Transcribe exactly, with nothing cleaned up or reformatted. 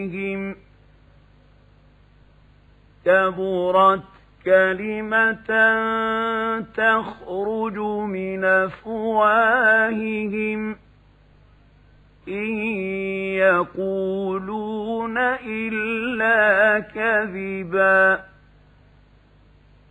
بِهِمْ كَبُرَتْ كَلِمَةً تَخْرُجُ مِنْ أَفْوَاهِهِمْ إِنْ يَقُولُونَ إِلَّا كَذِبًا